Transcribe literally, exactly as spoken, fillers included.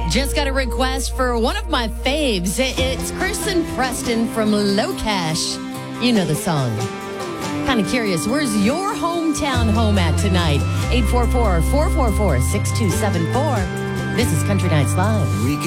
Just got a request for one of my faves. It's Kristen Preston from Low Cash. You know the song. Kind of curious, where's your hometown home at tonight? eight four four, four four four, six two seven four. This is Country Nights Live. We